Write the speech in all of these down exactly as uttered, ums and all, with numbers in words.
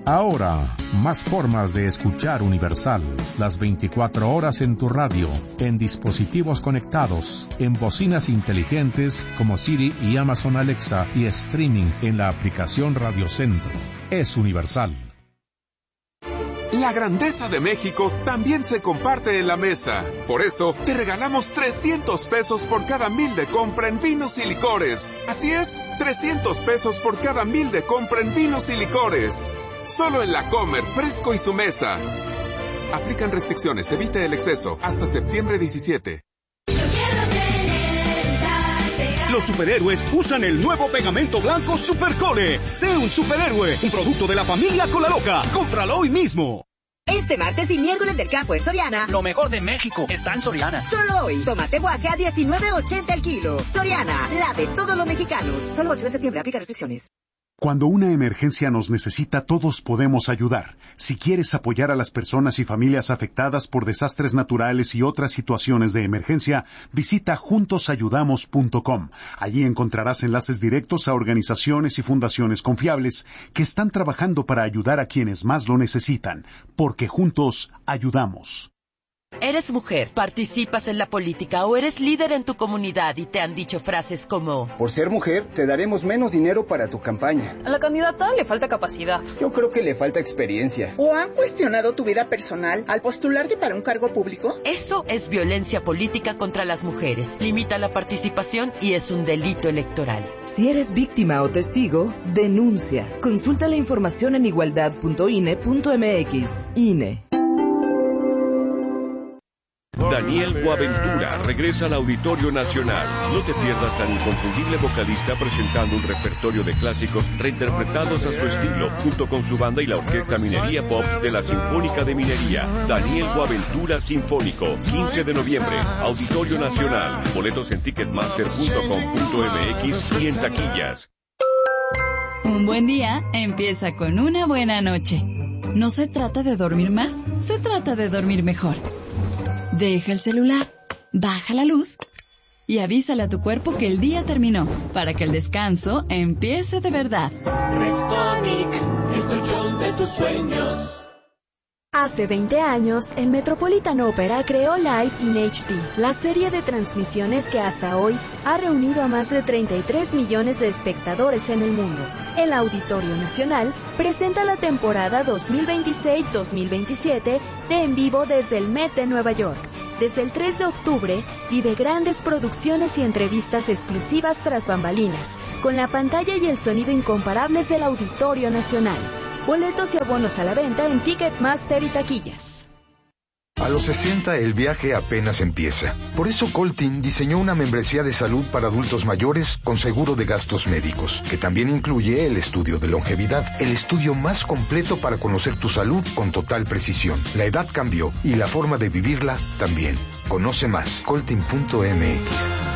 Ahora, más formas de escuchar Universal. Las veinticuatro horas en tu radio, en dispositivos conectados, en bocinas inteligentes como Siri y Amazon Alexa y streaming en la aplicación Radio Centro. Es Universal. La grandeza de México también se comparte en la mesa. Por eso, te regalamos trescientos pesos por cada mil de compra en vinos y licores. Así es, trescientos pesos por cada mil de compra en vinos y licores. Solo en La Comer, Fresco y su mesa. Aplican restricciones, evite el exceso. Hasta septiembre diecisiete. Los superhéroes usan el nuevo pegamento blanco Supercole. Sé un superhéroe, un producto de la familia Colaloca. Cómpralo hoy mismo. Este martes y miércoles del campo en Soriana. Lo mejor de México está en Soriana. Solo hoy, tomate guaje a diecinueve ochenta el kilo. Soriana, la de todos los mexicanos. Solo ocho de septiembre, aplica restricciones. Cuando una emergencia nos necesita, todos podemos ayudar. Si quieres apoyar a las personas y familias afectadas por desastres naturales y otras situaciones de emergencia, visita juntos ayudamos punto com. Allí encontrarás enlaces directos a organizaciones y fundaciones confiables que están trabajando para ayudar a quienes más lo necesitan, porque juntos ayudamos. ¿Eres mujer, participas en la política o eres líder en tu comunidad y te han dicho frases como: por ser mujer, te daremos menos dinero para tu campaña? A la candidata le falta capacidad. Yo creo que le falta experiencia. ¿O han cuestionado tu vida personal al postularte para un cargo público? Eso es violencia política contra las mujeres. Limita la participación y es un delito electoral. Si eres víctima o testigo, denuncia. Consulta la información en igualdad punto i n e punto m x. I N E. Daniel Boaventura regresa al Auditorio Nacional. No te pierdas al inconfundible vocalista presentando un repertorio de clásicos reinterpretados a su estilo, junto con su banda y la Orquesta Minería Pops de la Sinfónica de Minería. Daniel Boaventura Sinfónico, quince de noviembre, Auditorio Nacional. Boletos en ticketmaster punto com punto m x y en taquillas. Un buen día empieza con una buena noche. No se trata de dormir más, se trata de dormir mejor. Deja el celular, baja la luz y avísale a tu cuerpo que el día terminó, para que el descanso empiece de verdad. Restonic, el colchón de tus sueños. Hace veinte años, el Metropolitan Opera creó Live in H D, la serie de transmisiones que hasta hoy ha reunido a más de treinta y tres millones de espectadores en el mundo. El Auditorio Nacional presenta la temporada dos mil veintiséis dos mil veintisiete de En Vivo desde el Met de Nueva York. Desde el tres de octubre, vive grandes producciones y entrevistas exclusivas tras bambalinas, con la pantalla y el sonido incomparables del Auditorio Nacional. Boletos y abonos a la venta en Ticketmaster y taquillas. A los sesenta el viaje apenas empieza. Por eso Coltin diseñó una membresía de salud para adultos mayores con seguro de gastos médicos, que también incluye el estudio de longevidad, el estudio más completo para conocer tu salud con total precisión. La edad cambió y la forma de vivirla también. Conoce más, coltin punto m x.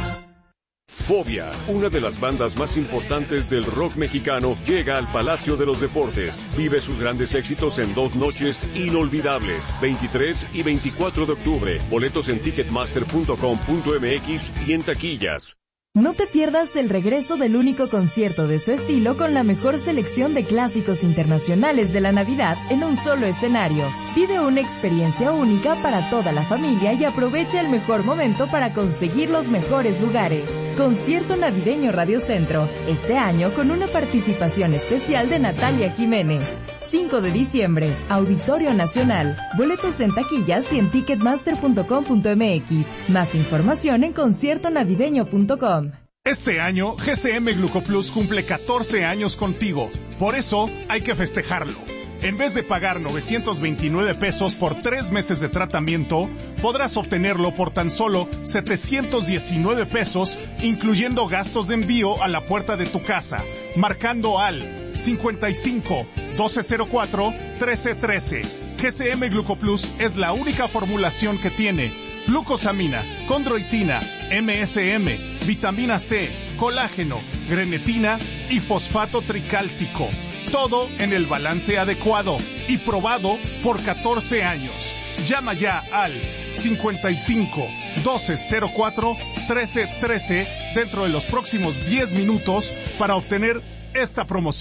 Fobia, una de las bandas más importantes del rock mexicano, llega al Palacio de los Deportes. Vive sus grandes éxitos en dos noches inolvidables, veintitrés y veinticuatro de octubre. Boletos en ticketmaster punto com punto m x y en taquillas. No te pierdas el regreso del único concierto de su estilo con la mejor selección de clásicos internacionales de la Navidad en un solo escenario. Vive una experiencia única para toda la familia y aprovecha el mejor momento para conseguir los mejores lugares. Concierto navideño Radio Centro, este año con una participación especial de Natalia Jiménez. cinco de diciembre, Auditorio Nacional. Boletos en taquillas y en ticketmaster punto com punto m x. Más información en concierto navideño punto com. Este año, G C M Glucoplus cumple catorce años contigo. Por eso, hay que festejarlo. En vez de pagar novecientos veintinueve pesos por tres meses de tratamiento, podrás obtenerlo por tan solo setecientos diecinueve pesos, incluyendo gastos de envío a la puerta de tu casa, marcando al cincuenta y cinco, doce cero cuatro, trece trece. G C M Glucoplus es la única formulación que tiene glucosamina, condroitina, M S M, vitamina C, colágeno, grenetina y fosfato tricálcico. Todo en el balance adecuado y probado por catorce años. Llama ya al cincuenta y cinco, doce cero cuatro, trece trece dentro de los próximos diez minutos para obtener esta promoción.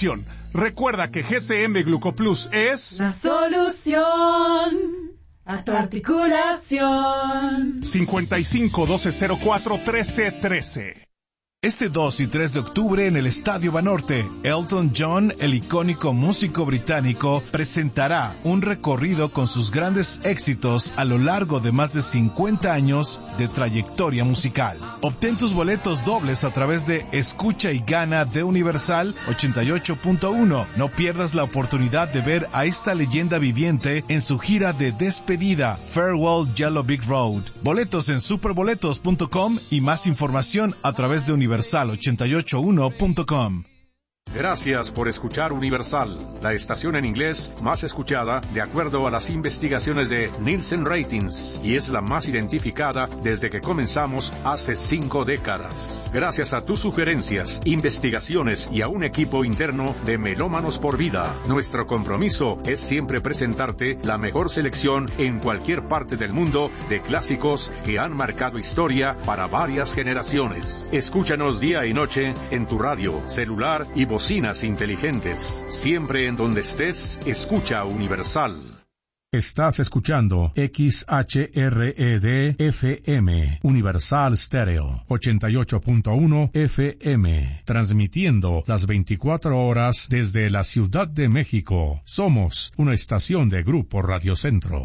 Recuerda que G C M Glucoplus es la solución a tu articulación. cincuenta y cinco, doce cero cuatro, trece trece. Este dos y tres de octubre en el Estadio Banorte, Elton John, el icónico músico británico, presentará un recorrido con sus grandes éxitos a lo largo de más de cincuenta años de trayectoria musical. Obtén tus boletos dobles a través de Escucha y Gana de Universal ochenta y ocho punto uno. No pierdas la oportunidad de ver a esta leyenda viviente en su gira de despedida, Farewell Yellow Brick Road. Boletos en superboletos punto com y más información a través de Universal. universal ochenta y ocho uno punto com. Gracias por escuchar Universal, la estación en inglés más escuchada de acuerdo a las investigaciones de Nielsen Ratings, y es la más identificada desde que comenzamos hace cinco décadas. Gracias a tus sugerencias, investigaciones y a un equipo interno de Melómanos por Vida, nuestro compromiso es siempre presentarte la mejor selección en cualquier parte del mundo de clásicos que han marcado historia para varias generaciones. Escúchanos día y noche en tu radio, celular y bocina. Bocinas inteligentes. Siempre en donde estés, escucha Universal. Estás escuchando X H R E D F M, Universal Stereo, ochenta y ocho punto uno F M, transmitiendo las veinticuatro horas desde la Ciudad de México. Somos una estación de Grupo Radio Centro.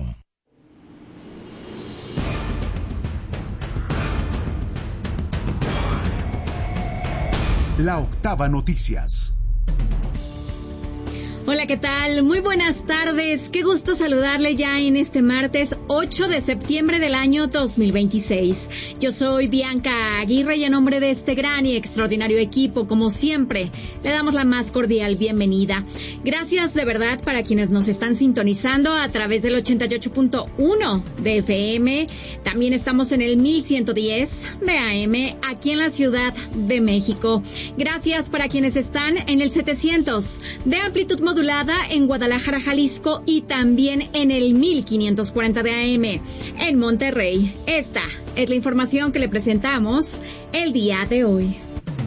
La Octava Noticias. Hola, ¿qué tal? Muy buenas tardes. Qué gusto saludarle ya en este martes ocho de septiembre del año dos mil veintiséis. Yo soy Bianca Aguirre y en nombre de este gran y extraordinario equipo, como siempre, le damos la más cordial bienvenida. Gracias de verdad para quienes nos están sintonizando a través del ochenta y ocho punto uno de F M. También estamos en el mil ciento diez de A M aquí en la Ciudad de México. Gracias para quienes están en el setecientos de amplitud modulada en Guadalajara, Jalisco, y también en el mil quinientos cuarenta de A M en Monterrey. Esta es la información que le presentamos el día de hoy.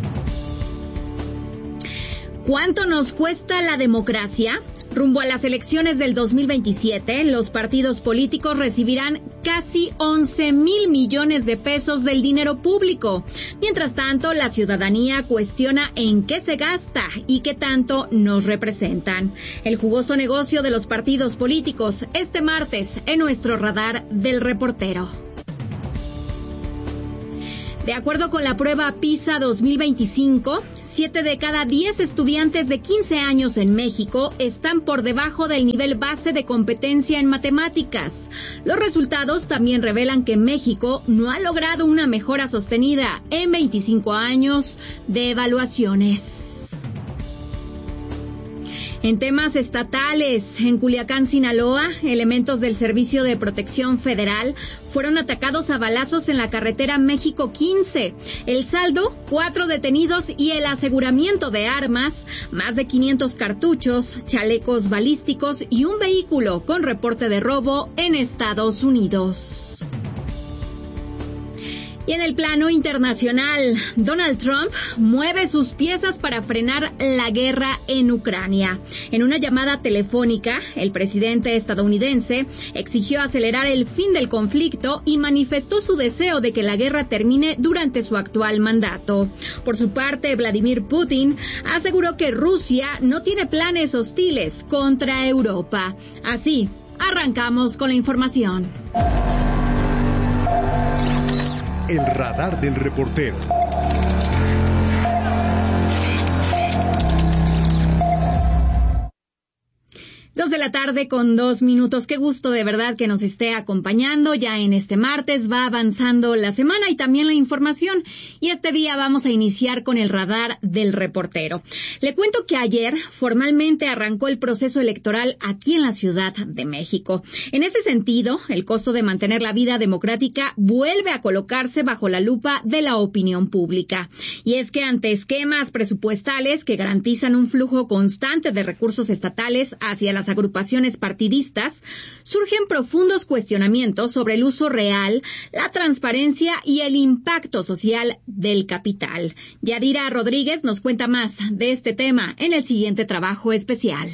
¿Cuánto nos cuesta la democracia? Rumbo a las elecciones del dos mil veintisiete, los partidos políticos recibirán casi once mil millones de pesos del dinero público. Mientras tanto, la ciudadanía cuestiona en qué se gasta y qué tanto nos representan. El jugoso negocio de los partidos políticos este martes en nuestro radar del reportero. De acuerdo con la prueba PISA dos mil veinticinco, siete de cada diez estudiantes de quince años en México están por debajo del nivel base de competencia en matemáticas. Los resultados también revelan que México no ha logrado una mejora sostenida en veinticinco años de evaluaciones. En temas estatales, en Culiacán, Sinaloa, elementos del Servicio de Protección Federal fueron atacados a balazos en la carretera México quince. El saldo, cuatro detenidos y el aseguramiento de armas, más de quinientos cartuchos, chalecos balísticos y un vehículo con reporte de robo en Estados Unidos. Y en el plano internacional, Donald Trump mueve sus piezas para frenar la guerra en Ucrania. En una llamada telefónica, el presidente estadounidense exigió acelerar el fin del conflicto y manifestó su deseo de que la guerra termine durante su actual mandato. Por su parte, Vladimir Putin aseguró que Rusia no tiene planes hostiles contra Europa. Así, arrancamos con la información. El radar del reportero. Dos de la tarde con dos minutos. Qué gusto de verdad que nos esté acompañando. Ya en este martes va avanzando la semana y también la información. Y este día vamos a iniciar con el radar del reportero. Le cuento que ayer formalmente arrancó el proceso electoral aquí en la Ciudad de México. En ese sentido, el costo de mantener la vida democrática vuelve a colocarse bajo la lupa de la opinión pública. Y es que ante esquemas presupuestales que garantizan un flujo constante de recursos estatales hacia las las agrupaciones partidistas, surgen profundos cuestionamientos sobre el uso real, la transparencia y el impacto social del capital. Yadira Rodríguez nos cuenta más de este tema en el siguiente trabajo especial.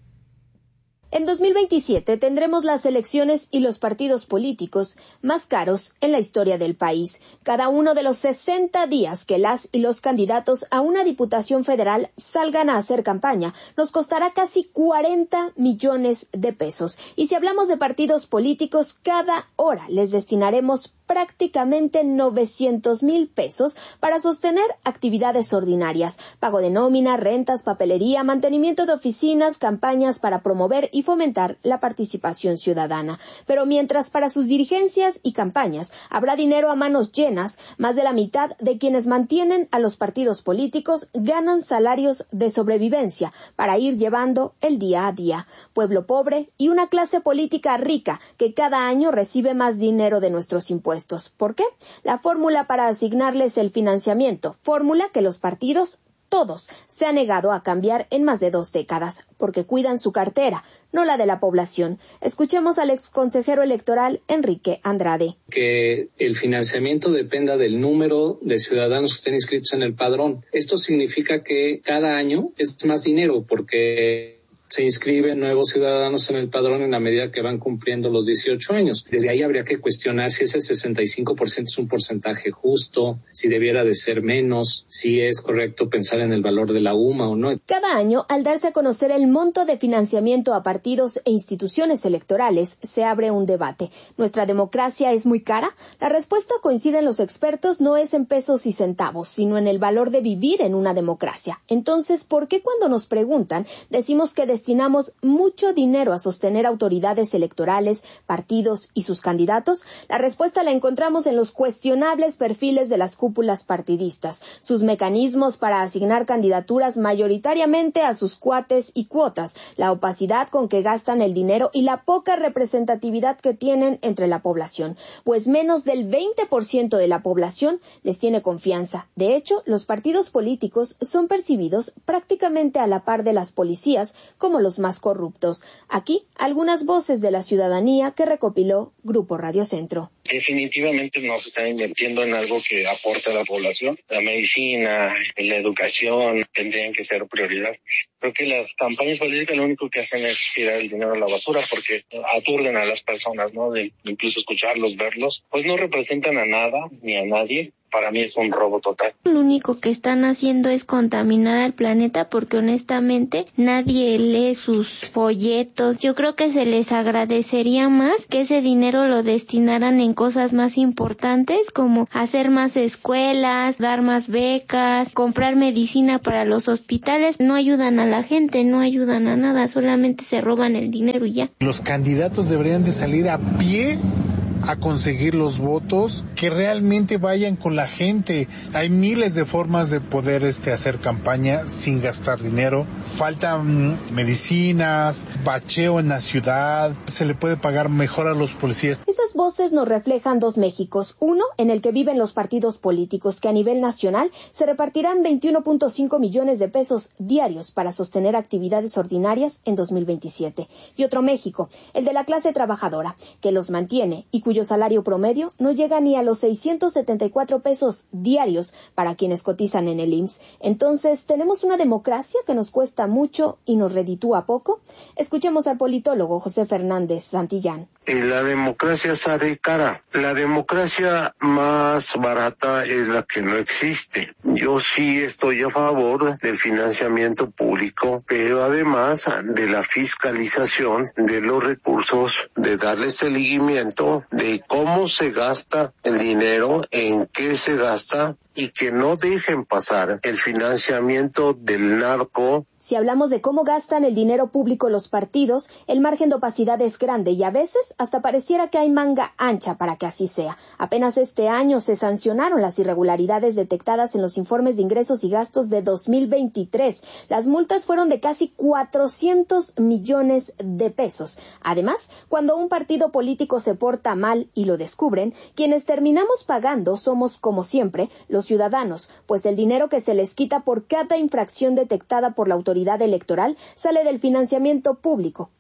En dos mil veintisiete tendremos las elecciones y los partidos políticos más caros en la historia del país. Cada uno de los sesenta días que las y los candidatos a una diputación federal salgan a hacer campaña nos costará casi cuarenta millones de pesos. Y si hablamos de partidos políticos, cada hora les destinaremos prácticamente novecientos mil pesos para sostener actividades ordinarias, pago de nómina, rentas, papelería, mantenimiento de oficinas, campañas para promover y fomentar la participación ciudadana. Pero mientras para sus dirigencias y campañas habrá dinero a manos llenas, más de la mitad de quienes mantienen a los partidos políticos ganan salarios de sobrevivencia para ir llevando el día a día. Pueblo pobre y una clase política rica que cada año recibe más dinero de nuestros impuestos. ¿Por qué? La fórmula para asignarles el financiamiento, fórmula que los partidos, todos, se han negado a cambiar en más de dos décadas, porque cuidan su cartera, no la de la población. Escuchemos al exconsejero electoral Enrique Andrade. Que el financiamiento dependa del número de ciudadanos que estén inscritos en el padrón. Esto significa que cada año es más dinero, porque se inscriben nuevos ciudadanos en el padrón en la medida que van cumpliendo los dieciocho años. Desde ahí habría que cuestionar si ese sesenta y cinco por ciento es un porcentaje justo, si debiera de ser menos, si es correcto pensar en el valor de la U M A o no. Cada año, al darse a conocer el monto de financiamiento a partidos e instituciones electorales, se abre un debate. ¿Nuestra democracia es muy cara? La respuesta, coinciden los expertos, no es en pesos y centavos, sino en el valor de vivir en una democracia. Entonces, ¿por qué cuando nos preguntan decimos que de destinamos mucho dinero a sostener autoridades electorales, partidos y sus candidatos? La respuesta la encontramos en los cuestionables perfiles de las cúpulas partidistas, sus mecanismos para asignar candidaturas mayoritariamente a sus cuates y cuotas, la opacidad con que gastan el dinero y la poca representatividad que tienen entre la población, pues menos del veinte por ciento de la población les tiene confianza. De hecho, los partidos políticos son percibidos prácticamente a la par de las policías como los más corruptos. Aquí, algunas voces de la ciudadanía que recopiló Grupo Radio Centro. Definitivamente no se está invirtiendo en algo que aporte a la población. La medicina, la educación tendrían que ser prioridad. Creo que las campañas políticas lo único que hacen es tirar el dinero a la basura porque aturden a las personas, ¿no? De incluso escucharlos, verlos, pues no representan a nada ni a nadie. Para mí es un robo total. Lo único que están haciendo es contaminar al planeta porque honestamente nadie lee sus folletos. Yo creo que se les agradecería más que ese dinero lo destinaran en cosas más importantes como hacer más escuelas, dar más becas, comprar medicina para los hospitales. No ayudan a la gente, no ayudan a nada, solamente se roban el dinero y ya. Los candidatos deberían de salir a pie a conseguir los votos, que realmente vayan con la gente. Hay miles de formas de poder este, hacer campaña sin gastar dinero. Faltan medicinas, bacheo en la ciudad, se le puede pagar mejor a los policías. Esas voces nos reflejan dos Méxicos. Uno, en el que viven los partidos políticos, que a nivel nacional se repartirán veintiuno punto cinco millones de pesos diarios para sostener actividades ordinarias en dos mil veintisiete. Y otro México, el de la clase trabajadora, que los mantiene y cuyo salario promedio no llega ni a los seiscientos setenta y cuatro pesos diarios para quienes cotizan en el I M S S. Entonces, ¿tenemos una democracia que nos cuesta mucho y nos reditúa poco? Escuchemos al politólogo José Fernández Santillán. La democracia sale cara. La democracia más barata es la que no existe. Yo sí estoy a favor del financiamiento público, pero además de la fiscalización de los recursos, de darle seguimiento de cómo se gasta el dinero, en qué se gasta, y que no dejen pasar el financiamiento del narco. Si hablamos de cómo gastan el dinero público los partidos, el margen de opacidad es grande y a veces hasta pareciera que hay manga ancha para que así sea. Apenas este año se sancionaron las irregularidades detectadas en los informes de ingresos y gastos de dos mil veintitrés. Las multas fueron de casi cuatrocientos millones de pesos. Además, cuando un partido político se porta mal y lo descubren, quienes terminamos pagando somos, como siempre, los ciudadanos, pues el dinero que se les quita por cada infracción detectada por la autoridad electoral sale del financiamiento público.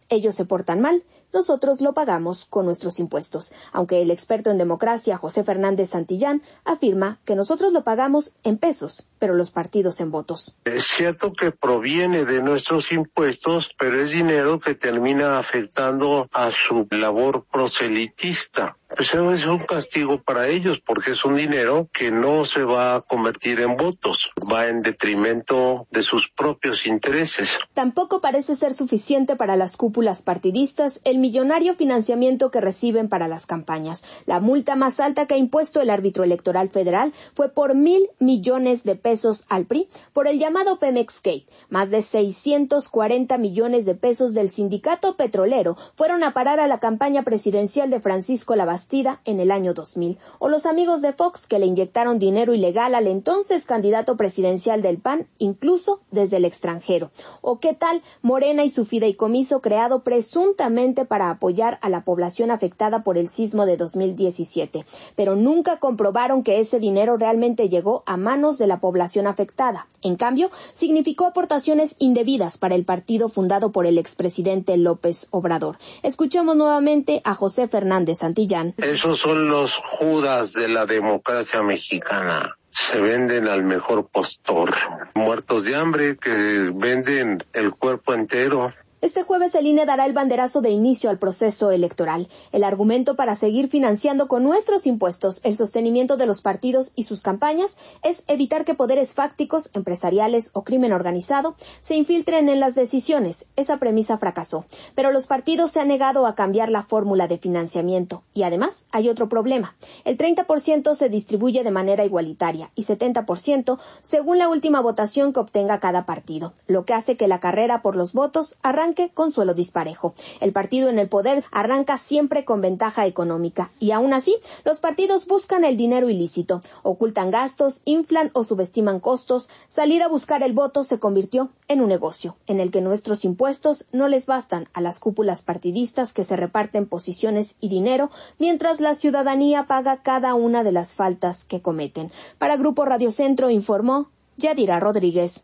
Ellos se portan mal, nosotros lo pagamos con nuestros impuestos, aunque el experto en democracia José Fernández Santillán afirma que nosotros lo pagamos en pesos, pero los partidos en votos. Es cierto que proviene de nuestros impuestos, pero es dinero que termina afectando a su labor proselitista. Eso es un castigo para ellos porque es un dinero que no se va a convertir en votos, va en detrimento de sus propios intereses. Tampoco parece ser suficiente para las cúpulas partidistas el millonario financiamiento que reciben para las campañas. La multa más alta que ha impuesto el árbitro electoral federal fue por mil millones de pesos al P R I por el llamado Pemex Gate. Más de seiscientos cuarenta millones de pesos del sindicato petrolero fueron a parar a la campaña presidencial de Francisco Labastida en el año dos mil. O los amigos de Fox que le inyectaron dinero ilegal al entonces candidato presidencial del P A N, incluso desde el extranjero. O qué tal Morena y su fideicomiso creado presuntamente para apoyar a la población afectada por el sismo de dos mil diecisiete, pero nunca comprobaron que ese dinero realmente llegó a manos de la población afectada. En cambio, significó aportaciones indebidas para el partido fundado por el expresidente López Obrador. Escuchemos nuevamente a José Fernández Santillán. Esos son los Judas de la democracia mexicana. Se venden al mejor postor. Muertos de hambre que venden el cuerpo entero. Este jueves el I N E dará el banderazo de inicio al proceso electoral. El argumento para seguir financiando con nuestros impuestos el sostenimiento de los partidos y sus campañas es evitar que poderes fácticos, empresariales o crimen organizado se infiltren en las decisiones. Esa premisa fracasó. Pero los partidos se han negado a cambiar la fórmula de financiamiento. Y además hay otro problema. El treinta por ciento se distribuye de manera igualitaria y setenta por ciento según la última votación que obtenga cada partido, lo que hace que la carrera por los votos arranque con suelo disparejo. El partido en el poder arranca siempre con ventaja económica y aún así los partidos buscan el dinero ilícito, ocultan gastos, inflan o subestiman costos. Salir a buscar el voto se convirtió en un negocio en el que nuestros impuestos no les bastan a las cúpulas partidistas que se reparten posiciones y dinero mientras la ciudadanía paga cada una de las faltas que cometen. Para Grupo Radio Centro informó Yadira Rodríguez.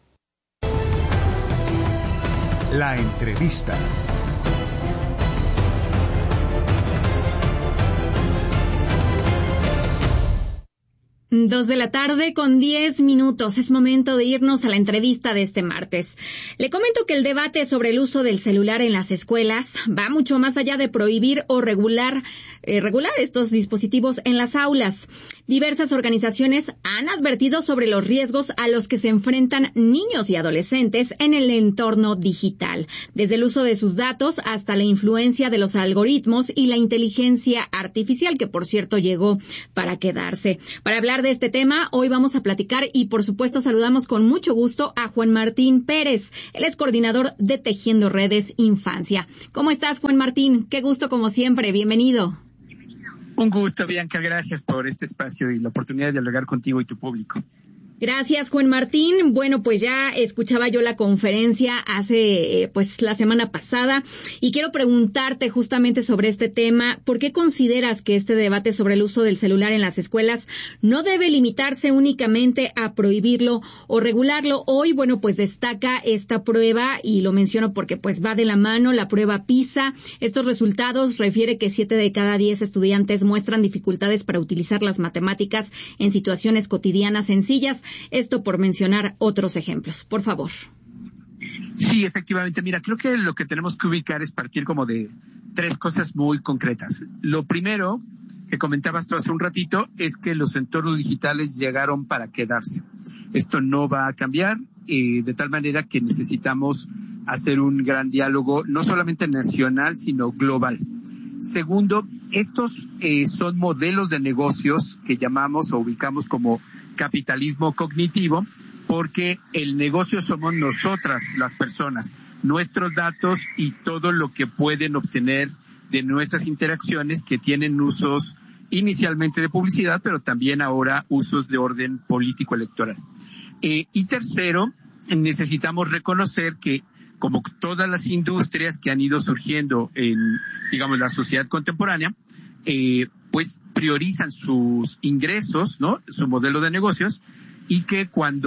La entrevista. Dos de la tarde con diez minutos. Es momento de irnos a la entrevista de este martes. Le comento que el debate sobre el uso del celular en las escuelas va mucho más allá de prohibir o regular, eh, regular estos dispositivos en las aulas. Diversas organizaciones han advertido sobre los riesgos a los que se enfrentan niños y adolescentes en el entorno digital, desde el uso de sus datos hasta la influencia de los algoritmos y la inteligencia artificial, que por cierto llegó para quedarse. Para hablar de este tema, hoy vamos a platicar y por supuesto saludamos con mucho gusto a Juan Martín Pérez. Él es coordinador de Tejiendo Redes Infancia. ¿Cómo estás, Juan Martín? Qué gusto como siempre. Bienvenido. Un gusto, Bianca. Gracias por este espacio y la oportunidad de dialogar contigo y tu público. Gracias, Juan Martín. Bueno, pues ya escuchaba yo la conferencia hace, pues, la semana pasada y quiero preguntarte justamente sobre este tema. ¿Por qué consideras que este debate sobre el uso del celular en las escuelas no debe limitarse únicamente a prohibirlo o regularlo? Hoy, bueno, pues destaca esta prueba y lo menciono porque pues va de la mano la prueba PISA. Estos resultados refiere que siete de cada diez estudiantes muestran dificultades para utilizar las matemáticas en situaciones cotidianas sencillas. Esto por mencionar otros ejemplos. Por favor. Sí, efectivamente. Mira, creo que lo que tenemos que ubicar es partir como de tres cosas muy concretas. Lo primero que comentabas tú hace un ratito es que los entornos digitales llegaron para quedarse. Esto no va a cambiar, eh, de tal manera que necesitamos hacer un gran diálogo, no solamente nacional, sino global. Segundo, estos eh, son modelos de negocios que llamamos o ubicamos como capitalismo cognitivo, porque el negocio somos nosotras, las personas, nuestros datos y todo lo que pueden obtener de nuestras interacciones que tienen usos inicialmente de publicidad, pero también ahora usos de orden político electoral. Eh, y tercero, necesitamos reconocer que como todas las industrias que han ido surgiendo en, digamos, la sociedad contemporánea, eh, pues priorizan sus ingresos, ¿no? Su modelo de negocios, y que cuando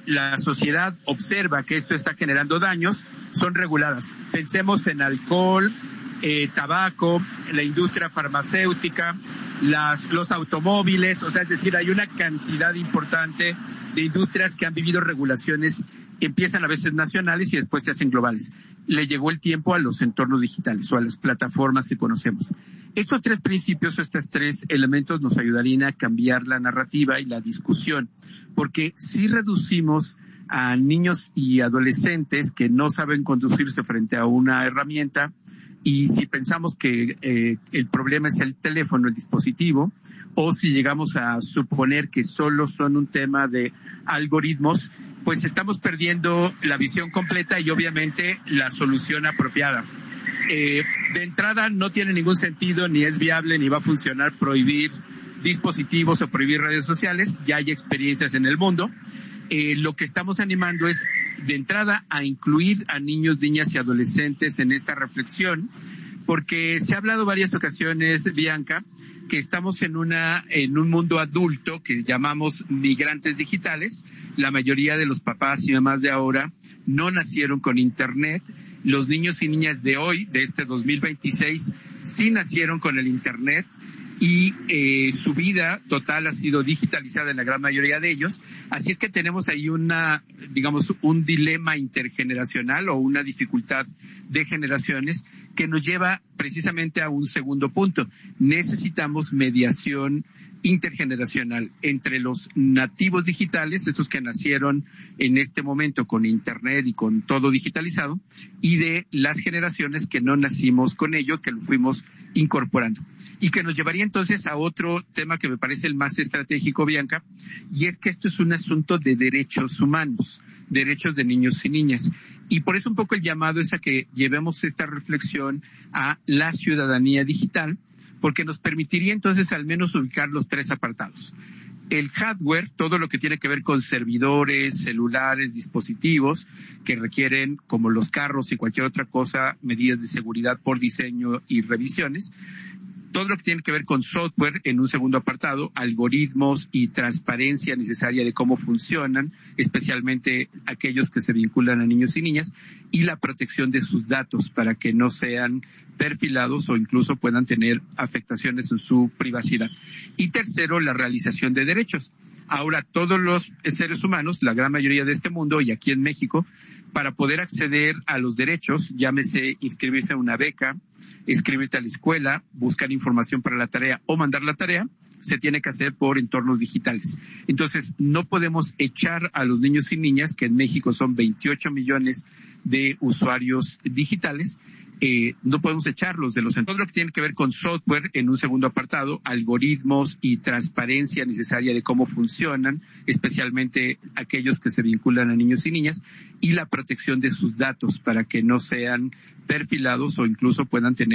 la sociedad observa que esto está generando daños, son reguladas. Pensemos en alcohol, eh, tabaco, la industria farmacéutica, las, los automóviles, o sea, es decir, hay una cantidad importante de industrias que han vivido regulaciones, empiezan a veces nacionales y después se hacen globales. Le llegó el tiempo a los entornos digitales o a las plataformas que conocemos. Estos tres principios o estos tres elementos nos ayudarían a cambiar la narrativa y la discusión, porque si reducimos a niños y adolescentes que no saben conducirse frente a una herramienta, y si pensamos que eh, el problema es el teléfono, el dispositivo, o si llegamos a suponer que solo son un tema de algoritmos, pues estamos perdiendo la visión completa y obviamente la solución apropiada. Eh, de entrada no tiene ningún sentido, ni es viable, ni va a funcionar prohibir dispositivos o prohibir redes sociales. Ya hay experiencias en el mundo. Eh, lo que estamos animando es, de entrada, a incluir a niños, niñas y adolescentes en esta reflexión, porque se ha hablado varias ocasiones, Bianca, que estamos en una en un mundo adulto que llamamos migrantes digitales. La mayoría de los papás y mamás de ahora no nacieron con Internet. Los niños y niñas de hoy, de este dos mil veintiséis, sí nacieron con el Internet y eh, su vida total ha sido digitalizada en la gran mayoría de ellos. Así es que tenemos ahí una, digamos, un dilema intergeneracional o una dificultad de generaciones que nos lleva precisamente a un segundo punto. Necesitamos mediación intergeneracional entre los nativos digitales, estos que nacieron en este momento con Internet y con todo digitalizado, y de las generaciones que no nacimos con ello, que lo fuimos incorporando. Y que nos llevaría entonces a otro tema que me parece el más estratégico, Bianca, y es que esto es un asunto de derechos humanos, derechos de niños y niñas. Y por eso un poco el llamado es a que llevemos esta reflexión a la ciudadanía digital, porque nos permitiría entonces al menos ubicar los tres apartados. El hardware, todo lo que tiene que ver con servidores, celulares, dispositivos que requieren, como los carros y cualquier otra cosa, medidas de seguridad por diseño y revisiones. Todo lo que tiene que ver con software en un segundo apartado, algoritmos y transparencia necesaria de cómo funcionan, especialmente aquellos que se vinculan a niños y niñas, y la protección de sus datos para que no sean perfilados o incluso puedan tener afectaciones en su privacidad. Y tercero, la realización de derechos. Ahora, todos los seres humanos, la gran mayoría de este mundo y aquí en México, para poder acceder a los derechos, llámese inscribirse a una beca, inscribirte a la escuela, buscar información para la tarea o mandar la tarea, se tiene que hacer por entornos digitales. Entonces, no podemos echar a los niños y niñas, que en México son veintiocho millones de usuarios digitales, Eh, no podemos echarlos de los entornos. Todo lo que tiene que ver con software en un segundo apartado, algoritmos y transparencia necesaria de cómo funcionan, especialmente aquellos que se vinculan a niños y niñas, y la protección de sus datos para que no sean perfilados o incluso puedan tener